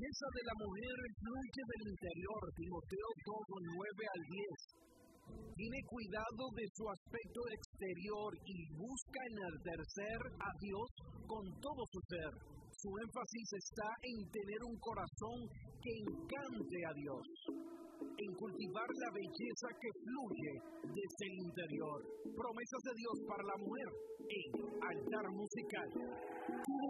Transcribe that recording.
belleza de la mujer fluye del interior. Timoteo 2:9-10. Tiene cuidado de su aspecto exterior y busca enaltecer a Dios con todo su ser. Su énfasis está en tener un corazón que encante a Dios, en cultivar la belleza que fluye desde el interior. Promesas de Dios para la mujer en Altar Musical.